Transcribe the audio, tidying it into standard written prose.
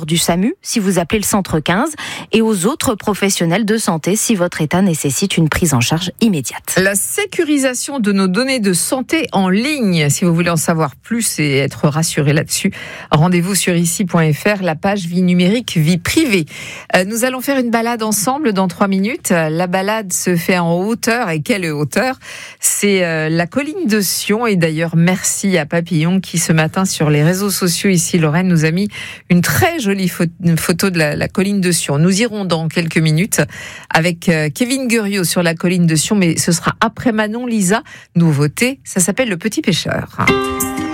numéro du SAMU si vous appelez le centre 15 et aux autres professionnels de santé si votre état nécessite une prise en charge immédiate. La sécurisation de nos données de santé en ligne, si vous voulez en savoir plus et être rassuré là-dessus, rendez-vous sur ici.fr, la page vie numérique, vie privée. Nous allons faire une balade ensemble dans 3 minutes. La balade se fait en hauteur, et quelle hauteur! C'est la colline de Sion, et d'ailleurs merci à Papillon qui ce matin sur les réseaux sociaux ici, Lorraine, nous a mis une très jolie photo de la colline de Sion. Nous irons dans quelques minutes avec Kevin Guriot sur la colline de Sion, mais ce sera après Manon Lisa. Nouveauté, ça s'appelle Le Petit Pêcheur.